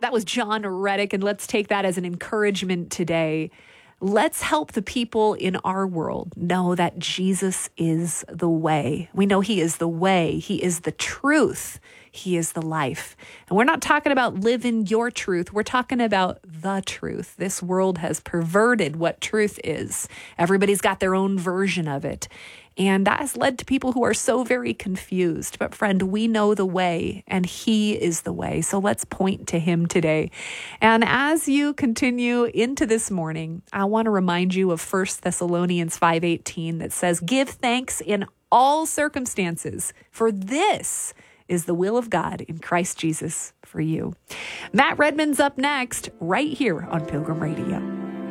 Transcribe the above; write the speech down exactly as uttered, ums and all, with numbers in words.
that was John Reddick, and let's take that as an encouragement today. Let's help the people in our world know that Jesus is the way. We know he is the way. He is the truth. He is the life. And we're not talking about living your truth. We're talking about the truth. This world has perverted what truth is. Everybody's got their own version of it. And that has led to people who are so very confused. But friend, we know the way, and he is the way. So let's point to him today. And as you continue into this morning, I want to remind you of First Thessalonians five eighteen that says, "Give thanks in all circumstances, for this is the will of God in Christ Jesus for you." Matt Redman's up next, right here on Pilgrim Radio.